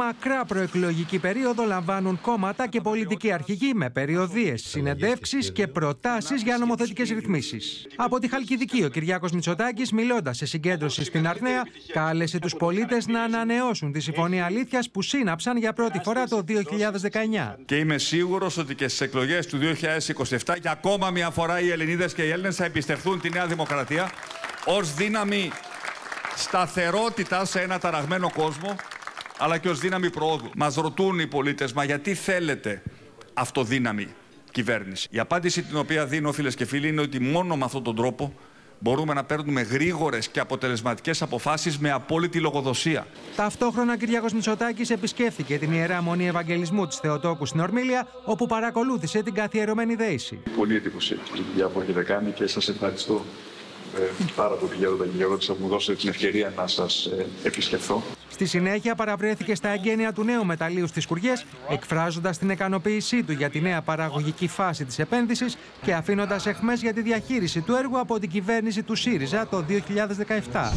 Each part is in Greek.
μακρά προεκλογική περίοδο λαμβάνουν κόμματα και πολιτικοί αρχηγοί με περιοδίες, συνεντεύξεις και προτάσεις για νομοθετικές ρυθμίσεις. Από τη Χαλκιδική, ο Κυριάκος Μητσοτάκης, μιλώντας σε συγκέντρωση στην Αρναία, κάλεσε τους πολίτες να ανανεώσουν τη Συμφωνία Αλήθειας που σύναψαν για πρώτη φορά το 2019. Και είμαι σίγουρος ότι και στις εκλογές του 2027 για ακόμα μια φορά οι Ελληνίδες και οι Έλληνες θα εμπιστευτούν τη Νέα Δημοκρατία ως δύναμη σταθερότητα σε ένα ταραγμένο κόσμο, αλλά και ως δύναμη προόδου. Μας ρωτούν οι πολίτες, μα γιατί θέλετε αυτοδύναμη κυβέρνηση? Η απάντηση την οποία δίνω, φίλες και φίλοι, είναι ότι μόνο με αυτόν τον τρόπο μπορούμε να παίρνουμε γρήγορες και αποτελεσματικές αποφάσεις με απόλυτη λογοδοσία. Ταυτόχρονα, ο Κυριάκος Μητσοτάκης επισκέφθηκε την Ιερά Μονή Ευαγγελισμού της Θεοτόκου στην Ορμήλια, όπου παρακολούθησε την καθιερωμένη δέηση. Πολύ εντυπωσιακή η δουλειά που έχετε κάνει και σας ευχαριστώ πάρα πολύ για ότι μου δώσετε την ευκαιρία να σας επισκεφθώ. Στη συνέχεια παραβρέθηκε στα εγγένεια του νέου μεταλλείου στις Σκουριές, εκφράζοντας την ικανοποίησή του για τη νέα παραγωγική φάση της επένδυσης και αφήνοντας αιχμές για τη διαχείριση του έργου από την κυβέρνηση του ΣΥΡΙΖΑ το 2017.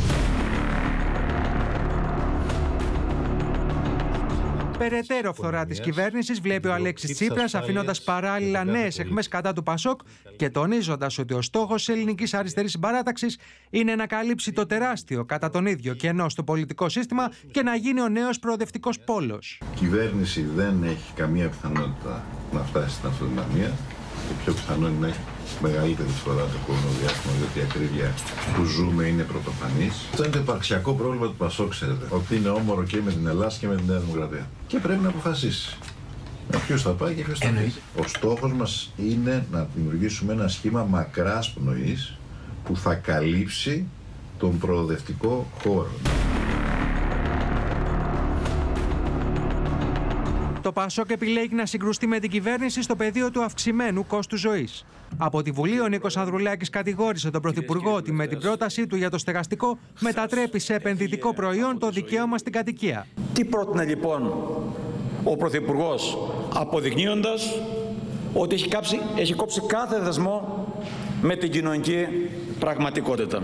Περαιτέρω φθορά της κυβέρνησης βλέπει ο Αλέξης Τσίπρας, αφήνοντας παράλληλα νέες αιχμές κατά του ΠΑΣΟΚ και τονίζοντας ότι ο στόχος της ελληνικής αριστερής συμπαράταξης είναι να καλύψει το τεράστιο κατά τον ίδιο κενό στο πολιτικό σύστημα και να γίνει ο νέος προοδευτικός πόλος. Η κυβέρνηση δεν έχει καμία πιθανότητα να φτάσει στην αυτοδυναμία και πιο πιθανό είναι να έχει μεγαλύτερη φορά το επόμενο διάστημα, γιατί η ακρίβεια που ζούμε είναι πρωτοφανής. Αυτό είναι το υπαρξιακό πρόβλημα του ΠΑΣΟΚ, ξέρετε. Ότι είναι όμορο και με την Ελλάδα και με την Νέα Δημοκρατία. Και πρέπει να αποφασίσει. Ποιος θα πάει και ποιος θα φύγει. Ο στόχος μας είναι να δημιουργήσουμε ένα σχήμα μακράς πνοής που θα καλύψει τον προοδευτικό χώρο. Το ΠΑΣΟΚ επιλέγει να συγκρουστεί με την κυβέρνηση στο πεδίο του αυξημένου κόστου ζωής. Από τη Βουλή, ο Νίκος Ανδρουλάκης κατηγόρησε τον Πρωθυπουργό ότι με την πρότασή του για το στεγαστικό μετατρέπει σε επενδυτικό προϊόν το δικαίωμα στην κατοικία. Τι πρότεινε λοιπόν ο Πρωθυπουργός, αποδεικνύοντας ότι έχει κόψει κάθε δεσμό με την κοινωνική πραγματικότητα?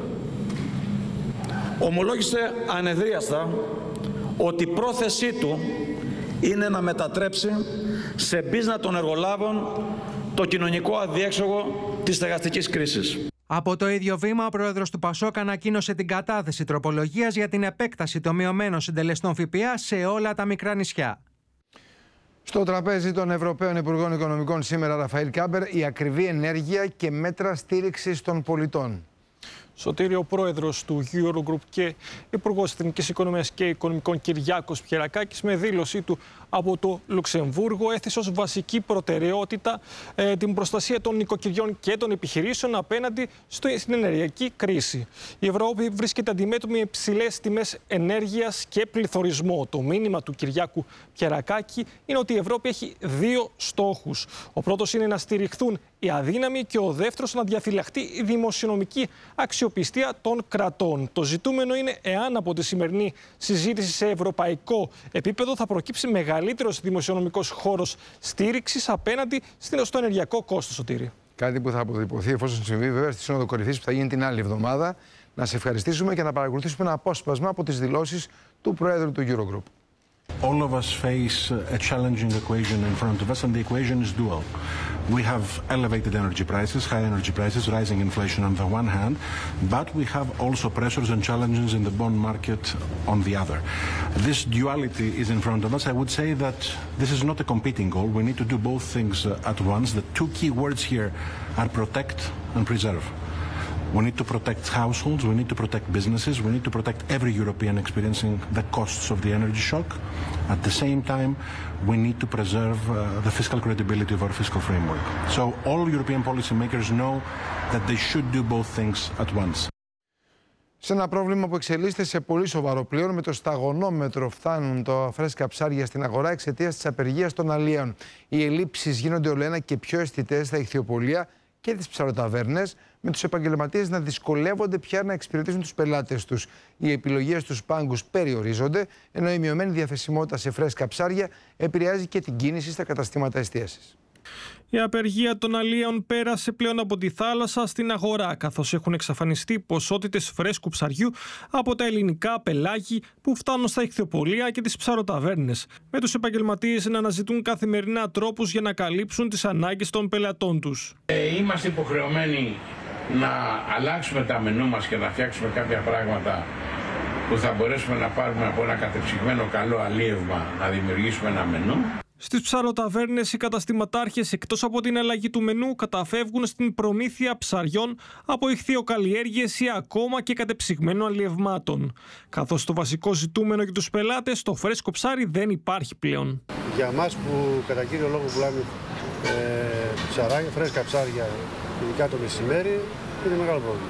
Ομολόγησε ανεδρίαστα ότι η πρόθεσή του είναι να μετατρέψει σε μπίζνα των εργολάβων το κοινωνικό αδιέξοδο της στεγαστικής κρίσης. Από το ίδιο βήμα, ο πρόεδρος του ΠΑΣΟΚ ανακοίνωσε την κατάθεση τροπολογίας για την επέκταση των μειωμένων συντελεστών ΦΠΑ σε όλα τα μικρά νησιά. Στο τραπέζι των Ευρωπαίων Υπουργών Οικονομικών σήμερα, Ραφαήλ Κάμπερ, η ακριβή ενέργεια και μέτρα στήριξης των πολιτών. Σωτήρη, ο πρόεδρος του Eurogroup και υπουργός Εθνικής Οικονομίας και Οικονομικών Κυριάκος Πιερακάκης, με δήλωσή του από το Λουξεμβούργο, έθεσε ως βασική προτεραιότητα την προστασία των νοικοκυριών και των επιχειρήσεων απέναντι στην ενεργειακή κρίση. Η Ευρώπη βρίσκεται αντιμέτωπη με υψηλές τιμές ενέργειας και πληθωρισμό. Το μήνυμα του Κυριάκου Πιερακάκη είναι ότι η Ευρώπη έχει δύο στόχους. Ο πρώτος είναι να στηριχθούν οι αδύναμοι και ο δεύτερος να διαφυλαχτεί η δημοσιονομική αξιοπιστία των κρατών. Το ζητούμενο είναι εάν από τη σημερινή συζήτηση σε ευρωπαϊκό επίπεδο θα προκύψει μεγαλύτερος δημοσιονομικός χώρος στήριξης απέναντι στο ενεργειακό κόστος, Σωτήρη. Κάτι που θα αποτυπωθεί εφόσον συμβεί βέβαια στη Σύνοδο Κορυφής που θα γίνει την άλλη εβδομάδα. Να σε ευχαριστήσουμε και να παρακολουθήσουμε ένα απόσπασμα από τις δηλώσεις του Προέδρου του Eurogroup. All of us face a challenging equation in front of us, and the equation is dual. We have elevated energy prices, high energy prices, rising inflation on the one hand, but we have also pressures and challenges in the bond market on the other. This duality is in front of us. I would say that this is not a competing goal. We need to do both things at once. The two key words here are protect and preserve. We need to protect households, we need to protect businesses, we need to protect every European experiencing the costs of the energy shock. At the same time, we need to preserve the fiscal credibility of our fiscal framework. So all European policymakers know that they should do both things at once. Σε ένα πρόβλημα που εξελίσσεται σε πολύ σοβαρό πλέον, με το σταγονόμετρο φτάνουν τα φρέσκα ψάρια στην αγορά εξαιτίας της απεργίας των αλλιέων. Οι ελλείψεις γίνονται ολοένα και πιο αισθητές στα ηχθειοπωλεία και τις ψαροταβέρνες, με τους επαγγελματίες να δυσκολεύονται πια να εξυπηρετήσουν τους πελάτες τους. Οι επιλογές στους πάγκους περιορίζονται, ενώ η μειωμένη διαθεσιμότητα σε φρέσκα ψάρια επηρεάζει και την κίνηση στα καταστήματα εστίασης. Η απεργία των αλίων πέρασε πλέον από τη θάλασσα στην αγορά, καθώς έχουν εξαφανιστεί ποσότητες φρέσκου ψαριού από τα ελληνικά πελάγη που φτάνουν στα ιχθυοπωλεία και τις ψαροταβέρνες, με τους επαγγελματίες να αναζητούν καθημερινά τρόπους για να καλύψουν τις ανάγκες των πελατών τους. Είμαστε υποχρεωμένοι να αλλάξουμε τα μενού μας και να φτιάξουμε κάποια πράγματα που θα μπορέσουμε να πάρουμε από ένα κατεψυγμένο καλό αλίευμα, να δημιουργήσουμε ένα μενού. Στις ψαροταβέρνες οι καταστηματάρχες, εκτός από την αλλαγή του μενού, καταφεύγουν στην προμήθεια ψαριών από ιχθυοκαλλιέργειες ή ακόμα και κατεψυγμένων αλλιευμάτων. Καθώς το βασικό ζητούμενο για τους πελάτες, το φρέσκο ψάρι, δεν υπάρχει πλέον. Για εμάς που κατά κύριο λόγο πουλάμε ψαράκια, φρέσκα ψάρια, ειδικά το μεσημέρι, είναι μεγάλο πρόβλημα.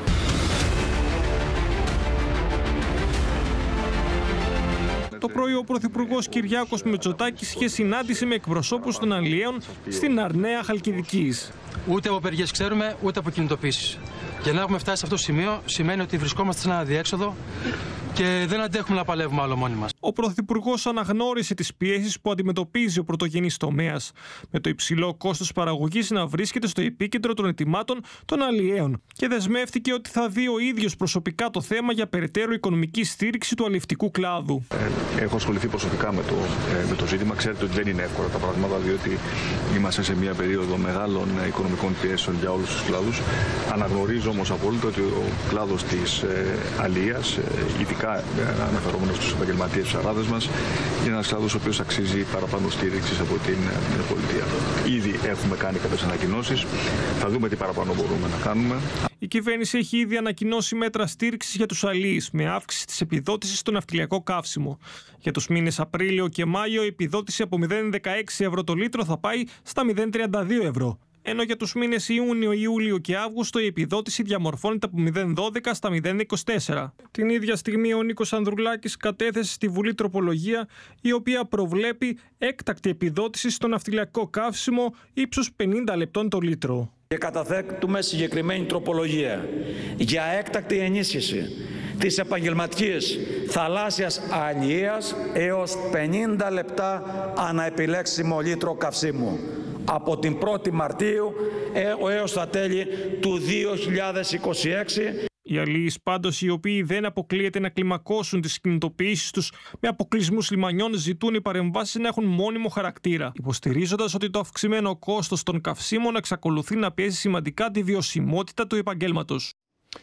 Το πρωί ο Πρωθυπουργός Κυριάκος Μητσοτάκης είχε συνάντηση με εκπροσώπους των αλλιέων στην Αρναία Χαλκιδικής. Ούτε από απεργίες ξέρουμε, ούτε από κινητοποίησεις. Για να έχουμε φτάσει σε αυτό το σημείο, σημαίνει ότι βρισκόμαστε σε ένα αδιέξοδο και δεν αντέχουμε να παλεύουμε άλλο μόνοι μας. Ο Πρωθυπουργός αναγνώρισε τις πιέσεις που αντιμετωπίζει ο πρωτογενής τομέας, με το υψηλό κόστος παραγωγής να βρίσκεται στο επίκεντρο των αιτημάτων των αλλιέων, και δεσμεύτηκε ότι θα δει ο ίδιος προσωπικά το θέμα για περαιτέρω οικονομική στήριξη του αλλιευτικού κλάδου. Έχω ασχοληθεί προσωπικά με το ζήτημα. Ξέρετε ότι δεν είναι εύκολα τα πράγματα, διότι είμαστε σε μια περίοδο μεγάλων οικονομικών πιέσεων για όλους τους κλάδους. Αναγνωρίζω όμως απόλυτα ότι ο κλάδος της αλίας, ειδικά αναφερόμενος στους επαγγελματίες ψαράδες μας, είναι ένας κλάδος ο οποίος αξίζει παραπάνω στήριξης από την πολιτεία. Ήδη έχουμε κάνει κάποιες ανακοινώσεις. Θα δούμε τι παραπάνω μπορούμε να κάνουμε. Η κυβέρνηση έχει ήδη ανακοινώσει μέτρα στήριξης για τους αλίεις, με αύξηση της επιδότησης στο ναυτιλιακό καύσιμο. Για τους μήνες Απρίλιο και Μάιο η επιδότηση από 0,16 ευρώ το λίτρο θα πάει στα 0,32 ευρώ. Ενώ για τους μήνες Ιούνιο, Ιούλιο και Αύγουστο η επιδότηση διαμορφώνεται από 0,12 στα 0,24. Την ίδια στιγμή ο Νίκος Ανδρουλάκης κατέθεσε στη Βουλή τροπολογία η οποία προβλέπει έκτακτη επιδότηση στο ναυτιλιακό καύσιμο ύψους 50 λεπτών το λίτρο. Και καταθέτουμε συγκεκριμένη τροπολογία για έκτακτη ενίσχυση της επαγγελματικής θαλάσσιας αλιείας έως 50 λεπτά ανά επιλέξιμο λίτρο καυσίμου από την 1η Μαρτίου έως τα τέλη του 2026. Οι αλλοίς πάντως, οι οποίοι δεν αποκλείεται να κλιμακώσουν τις κινητοποιήσεις τους με αποκλεισμούς λιμανιών, ζητούν οι παρεμβάσεις να έχουν μόνιμο χαρακτήρα, υποστηρίζοντας ότι το αυξημένο κόστος των καυσίμων εξακολουθεί να πιέζει σημαντικά τη βιωσιμότητα του επαγγέλματος.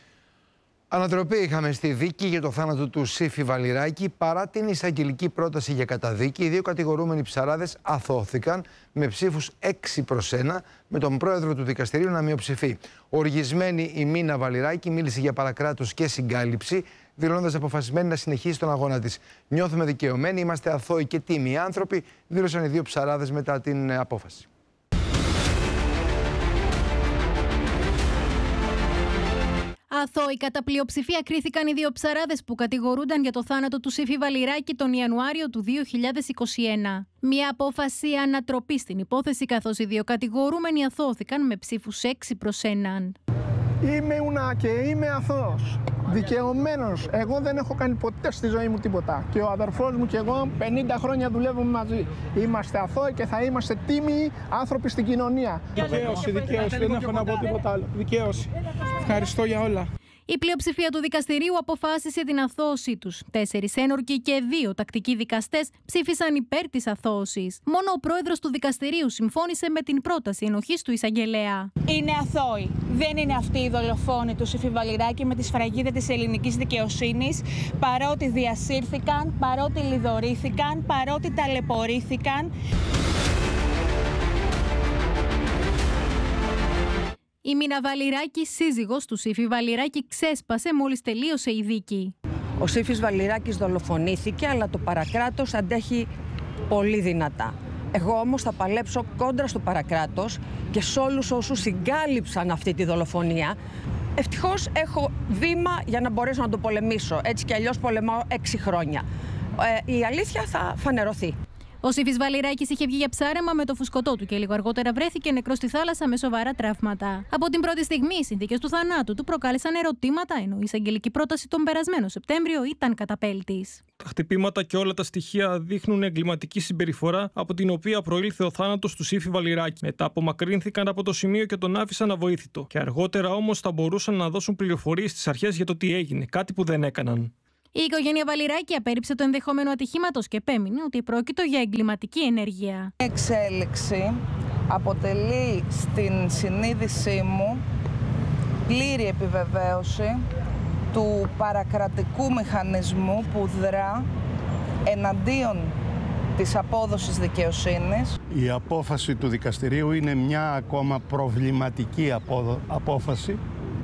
Ανατροπή είχαμε στη δίκη για το θάνατο του Σύφη Βαλιράκη. Παρά την εισαγγελική πρόταση για καταδίκη, οι δύο κατηγορούμενοι ψαράδες αθώθηκαν με ψήφους 6-1, με τον πρόεδρο του δικαστηρίου να μειοψηφεί. Οργισμένη η Μίνα Βαλιράκη μίλησε για παρακράτος και συγκάλυψη, δηλώνοντας αποφασισμένη να συνεχίσει τον αγώνα της. Νιώθουμε δικαιωμένοι, είμαστε αθώοι και τίμοι άνθρωποι, δήλωσαν οι δύο ψαράδες μετά την απόφαση. Αθώοι κατά πλειοψηφία κρίθηκαν οι δύο ψαράδες που κατηγορούνταν για το θάνατο του Σύφη Βαλιράκη τον Ιανουάριο του 2021. Μια απόφαση ανατροπή στην υπόθεση, καθώς οι δύο κατηγορούμενοι αθώθηκαν με ψήφους 6-1. Ήμουνα και είμαι αθώος, δικαιωμένος. Εγώ δεν έχω κάνει ποτέ στη ζωή μου τίποτα. Και ο αδερφός μου και εγώ 50 χρόνια δουλεύουμε μαζί. Είμαστε αθώοι και θα είμαστε τίμιοι άνθρωποι στην κοινωνία. Δικαίωση, δεν έχω να πω τίποτα άλλο. Δικαίωση. Ευχαριστώ για όλα. Η πλειοψηφία του δικαστηρίου αποφάσισε την αθώωσή τους. 4 ένορκοι και 2 τακτικοί δικαστές ψήφισαν υπέρ της αθώωσης. Μόνο ο πρόεδρος του δικαστηρίου συμφώνησε με την πρόταση ενοχής του εισαγγελέα. Είναι αθώοι. Δεν είναι αυτοί οι δολοφόνοι του Σύφη Βαλιράκη με τη σφραγίδα της ελληνικής δικαιοσύνης, παρότι διασύρθηκαν, παρότι λιδωρήθηκαν, παρότι ταλαιπωρήθηκαν. Η Μίνα Βαλιράκη, σύζυγος του Σύφη Βαλιράκη, ξέσπασε μόλις τελείωσε η δίκη. Ο Σύφης Βαλιράκης δολοφονήθηκε, αλλά το παρακράτος αντέχει πολύ δυνατά. Εγώ όμως θα παλέψω κόντρα στο παρακράτος και σε όλους όσους συγκάλυψαν αυτή τη δολοφονία. Ευτυχώς έχω βήμα για να μπορέσω να το πολεμήσω. Έτσι κι αλλιώς πολεμάω 6 χρόνια. Η αλήθεια θα φανερωθεί. Ο Σύφης Βαλιράκης είχε βγει για ψάρεμα με το φουσκωτό του και λίγο αργότερα βρέθηκε νεκρός στη θάλασσα με σοβαρά τραύματα. Από την πρώτη στιγμή, οι συνθήκες του θανάτου του προκάλεσαν ερωτήματα, ενώ η εισαγγελική πρόταση τον περασμένο Σεπτέμβριο ήταν καταπέλτης. Τα χτυπήματα και όλα τα στοιχεία δείχνουν εγκληματική συμπεριφορά από την οποία προήλθε ο θάνατος του Σύφη Βαλιράκη. Μετά απομακρύνθηκαν από το σημείο και τον άφησαν αβοήθητο. Και αργότερα όμως θα μπορούσαν να δώσουν πληροφορίες στις αρχές για το τι έγινε, κάτι που δεν έκαναν. Η οικογένεια Βαλιράκη απέρριψε το ενδεχόμενο ατυχήματος και επέμεινε ότι πρόκειτο για εγκληματική ενέργεια. Η εξέλιξη αποτελεί στην συνείδησή μου πλήρη επιβεβαίωση του παρακρατικού μηχανισμού που δρά εναντίον της απόδοσης δικαιοσύνης. Η απόφαση του δικαστηρίου είναι μια ακόμα προβληματική απόφαση,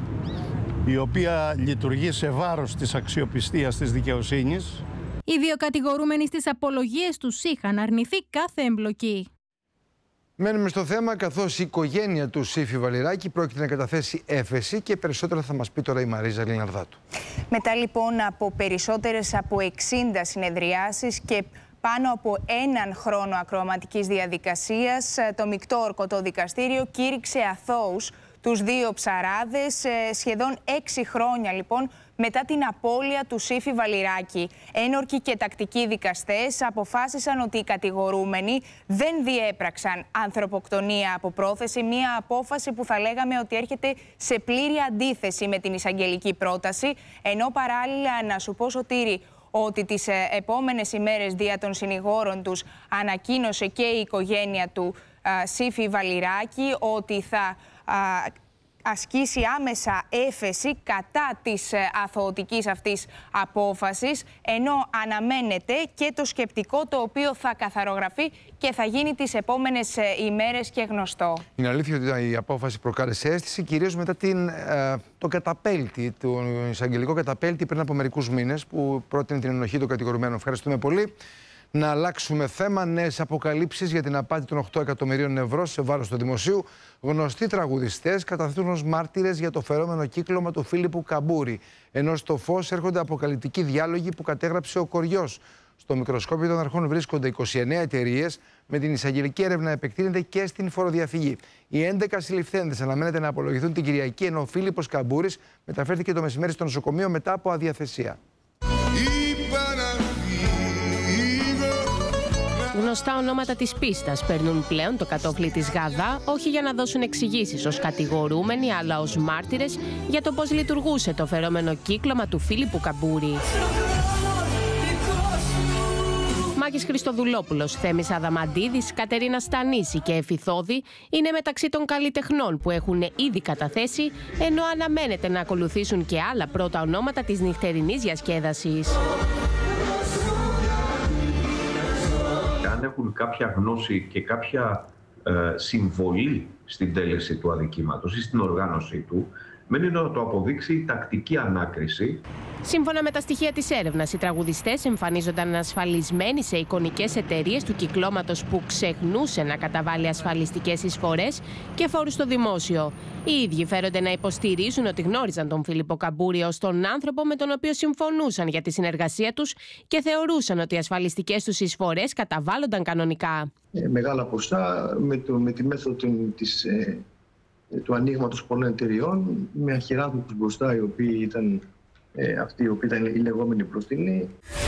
η οποία λειτουργεί σε βάρος της αξιοπιστίας της δικαιοσύνης. Οι δύο κατηγορούμενοι στις απολογίες τους είχαν αρνηθεί κάθε εμπλοκή. Μένουμε στο θέμα, καθώς η οικογένεια του Σύφη Βαλιράκη πρόκειται να καταθέσει έφεση και περισσότερα θα μας πει τώρα η Μαρίζα Λιναρδάτου. Μετά λοιπόν από περισσότερες από 60 συνεδριάσεις και πάνω από έναν χρόνο ακροαματικής διαδικασίας, το μεικτό ορκωτό δικαστήριο κήρυξε αθώους τους δύο ψαράδες, σχεδόν 6 χρόνια λοιπόν μετά την απώλεια του Σύφη Βαλιράκη. Ένορκοι και τακτικοί δικαστές αποφάσισαν ότι οι κατηγορούμενοι δεν διέπραξαν ανθρωποκτονία από πρόθεση, μια απόφαση που θα λέγαμε ότι έρχεται σε πλήρη αντίθεση με την εισαγγελική πρόταση, ενώ παράλληλα να σου πω, Σωτήρη, ότι τις επόμενες ημέρες δια των συνηγόρων τους ανακοίνωσε και η οικογένεια του Σύφη Βαλιράκη ότι θα ασκήσει άμεσα έφεση κατά της αθωωτικής αυτής απόφασης, ενώ αναμένεται και το σκεπτικό το οποίο θα καθαρογραφεί και θα γίνει τις επόμενες ημέρες και γνωστό. Είναι αλήθεια ότι η απόφαση προκάλεσε αίσθηση, κυρίως μετά τον καταπέλτη, τον εισαγγελικό καταπέλτη πριν από μερικούς μήνες, που πρότεινε την ενοχή των κατηγορουμένων. Ευχαριστούμε πολύ. Να αλλάξουμε θέμα. Νέες αποκαλύψεις για την απάτη των 8 εκατομμυρίων ευρώ σε βάρος του δημοσίου. Γνωστοί τραγουδιστές καταθέτουν ως μάρτυρες για το φερόμενο κύκλωμα του Φίλιππου Καμπούρη. Ενώ στο φως έρχονται αποκαλυπτικοί διάλογοι που κατέγραψε ο Κοριός. Στο μικροσκόπιο των αρχών βρίσκονται 29 εταιρείες, με την εισαγγελική έρευνα επεκτείνεται και στην φοροδιαφυγή. Οι 11 συλληφθέντες αναμένεται να απολογηθούν την Κυριακή, ενώ ο Φίλιππος Καμπούρης μεταφέρθηκε το μεσημέρι στο νοσοκομείο μετά από αδιαθεσία. Γνωστά ονόματα της πίστας παίρνουν πλέον το κατόφλι της Γαδά, όχι για να δώσουν εξηγήσεις ως κατηγορούμενοι, αλλά ως μάρτυρες για το πώς λειτουργούσε το φερόμενο κύκλωμα του Φίλιππου Καμπούρη. Μάκης Χριστοδουλόπουλος, Θέμης Αδαμαντίδης, Κατερίνα Στανίση και Εφηθόδη είναι μεταξύ των καλλιτεχνών που έχουν ήδη καταθέσει, ενώ αναμένεται να ακολουθήσουν και άλλα πρώτα ονόματα της νυχτερινής διασκέδασης. Αν έχουν κάποια γνώση και κάποια συμβολή στην τέλεση του αδικήματος ή στην οργάνωσή του, μένει να το αποδείξει η τακτική ανάκριση. Σύμφωνα με τα στοιχεία της έρευνας, οι τραγουδιστές εμφανίζονταν ασφαλισμένοι σε εικονικές εταιρείες του κυκλώματος που ξεχνούσε να καταβάλει ασφαλιστικές εισφορές και φόρους στο δημόσιο. Οι ίδιοι φέρονται να υποστηρίζουν ότι γνώριζαν τον Φίλιππο Καμπούρη ως τον άνθρωπο με τον οποίο συμφωνούσαν για τη συνεργασία τους και θεωρούσαν ότι οι ασφαλιστικές τους εισφορές καταβάλλονταν κανονικά. Μεγάλα ποσά με τη μέθοδο του ανοίγματος πολλών εταιριών, με αχυράνθρωπους μπροστά, οι οποίοι ήταν αυτοί οι οποίοι ήταν οι λεγόμενοι μπροστινοί.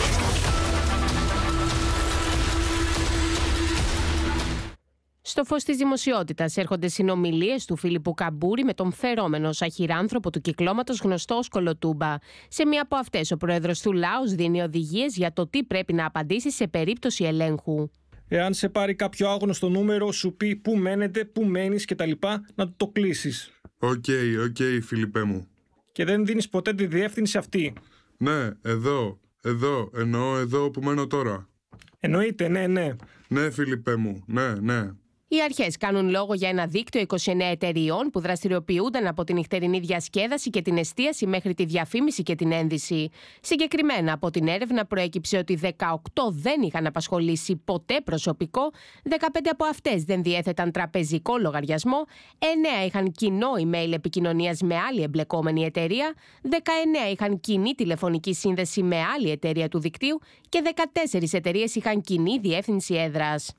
Στο φως της δημοσιότητας έρχονται συνομιλίες του Φίλιππου Καμπούρη με τον φερόμενο ως αχυράνθρωπο του κυκλώματος γνωστό ως Κολοτούμπα. Σε μία από αυτές, ο πρόεδρος του ΛΑΟΣ δίνει οδηγίες για το τι πρέπει να απαντήσει σε περίπτωση ελέγχου. Εάν σε πάρει κάποιο άγνωστο νούμερο, σου πει πού μένετε, πού μένεις κτλ., να το κλείσεις. Οκ, Φίλιππέ μου. Και δεν δίνεις ποτέ τη διεύθυνση αυτή. Ναι, εδώ, εννοώ εδώ που μένω τώρα. Εννοείται, ναι. Ναι, Φίλιππέ μου, ναι. Οι αρχές κάνουν λόγο για ένα δίκτυο 29 εταιριών που δραστηριοποιούνταν από την νυχτερινή διασκέδαση και την εστίαση μέχρι τη διαφήμιση και την ένδυση. Συγκεκριμένα, από την έρευνα προέκυψε ότι 18 δεν είχαν απασχολήσει ποτέ προσωπικό, 15 από αυτές δεν διέθεταν τραπεζικό λογαριασμό, 9 είχαν κοινό email επικοινωνίας με άλλη εμπλεκόμενη εταιρεία, 19 είχαν κοινή τηλεφωνική σύνδεση με άλλη εταιρεία του δικτύου και 14 εταιρείες είχαν κοινή διεύθυνση έδρας.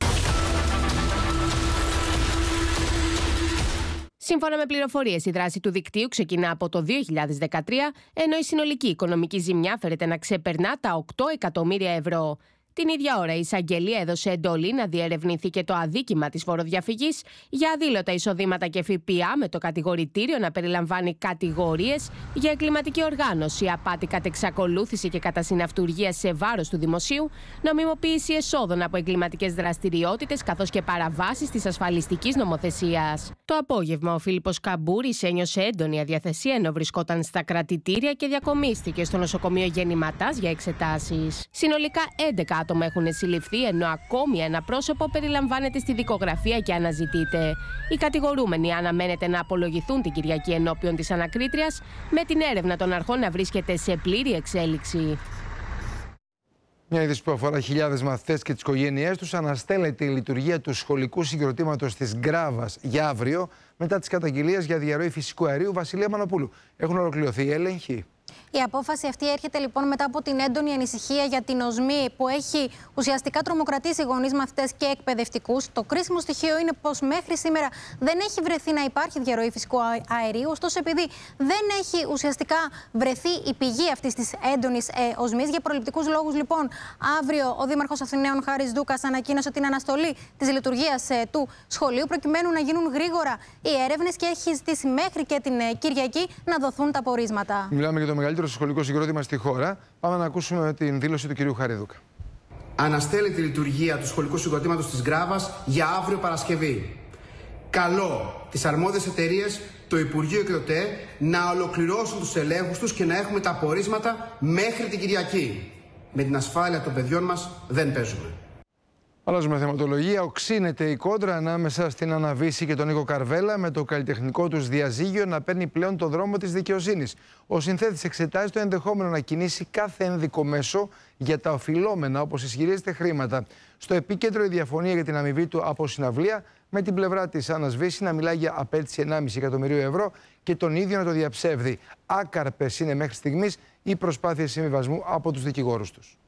Σύμφωνα με πληροφορίες, η δράση του δικτύου ξεκινά από το 2013, ενώ η συνολική οικονομική ζημιά φέρεται να ξεπερνά τα 8 εκατομμύρια ευρώ. Την ίδια ώρα, η εισαγγελία έδωσε εντολή να διερευνηθεί και το αδίκημα της φοροδιαφυγής για αδήλωτα εισοδήματα και ΦΠΑ, με το κατηγορητήριο να περιλαμβάνει κατηγορίες για εγκληματική οργάνωση, απάτη κατ' εξακολούθηση και κατά συναυτουργία σε βάρος του δημοσίου, νομιμοποίηση εσόδων από εγκληματικές δραστηριότητες καθώς και παραβάσεις της ασφαλιστικής νομοθεσίας. Το απόγευμα, ο Φίλιππος Καμπούρης ένιωσε έντονη αδιαθεσία ενώ βρισκόταν στα κρατητήρια και διακομίστηκε στο νοσοκομείο Γεννηματάς για εξετάσεις. Συνολικά 11 άτομα έχουν συλληφθεί, ενώ ακόμη ένα πρόσωπο περιλαμβάνεται στη δικογραφία και αναζητείται. Οι κατηγορούμενοι αναμένεται να απολογηθούν την Κυριακή ενώπιον της ανακρίτριας, με την έρευνα των αρχών να βρίσκεται σε πλήρη εξέλιξη. Μια είδηση που αφορά χιλιάδες μαθητές και τις οικογένειές τους. Αναστέλλεται η λειτουργία του σχολικού συγκροτήματος της Γκράβας για αύριο, μετά τις καταγγελίες για διαρροή φυσικού αερίου. Βασιλεία Μανοπούλου, έχουν ολοκληρωθεί οι έλεγχοι? Η απόφαση αυτή έρχεται λοιπόν μετά από την έντονη ανησυχία για την οσμή που έχει ουσιαστικά τρομοκρατήσει γονείς, μαθητές και εκπαιδευτικούς. Το κρίσιμο στοιχείο είναι πως μέχρι σήμερα δεν έχει βρεθεί να υπάρχει διαρροή φυσικού αερίου. Ωστόσο, επειδή δεν έχει ουσιαστικά βρεθεί η πηγή αυτής της έντονης οσμής, για προληπτικούς λόγους λοιπόν, αύριο ο Δήμαρχος Αθηναίων Χάρης Ντούκας ανακοίνωσε την αναστολή της λειτουργίας του σχολείου, προκειμένου να γίνουν γρήγορα οι έρευνες, και έχει ζητήσει μέχρι και την Κυριακή να δοθούν τα πορίσματα. Μιλάμε για το μεγαλύτερο σχολικό συγκρότημα στη χώρα. Πάμε να ακούσουμε την δήλωση του κυρίου Χαρίδουκα. Αναστέλει τη λειτουργία του σχολικού συγκροτήματος της Γκράβας για αύριο Παρασκευή. Καλώ τις αρμόδιες εταιρείες, το Υπουργείο και το ΤΕ να ολοκληρώσουν τους ελέγχους τους και να έχουμε τα απορίσματα μέχρι την Κυριακή. Με την ασφάλεια των παιδιών μας δεν παίζουμε. Αλλάζουμε θεματολογία. Οξύνεται η κόντρα ανάμεσα στην Άννα Βύση και τον Νίκο Καρβέλα, με το καλλιτεχνικό τους διαζύγιο να παίρνει πλέον το δρόμο της δικαιοσύνης. Ο συνθέτης εξετάζει το ενδεχόμενο να κινήσει κάθε ένδικο μέσο για τα οφειλόμενα, όπως ισχυρίζεται, χρήματα. Στο επίκεντρο η διαφωνία για την αμοιβή του από συναυλία, με την πλευρά της Άννας Βύση να μιλάει για απέτηση 1,5 εκατομμυρίου ευρώ και τον ίδιο να το διαψεύδει. Άκαρπες είναι μέχρι στιγμής οι προσπάθειες συμβιβασμού από τους δικηγόρους τους.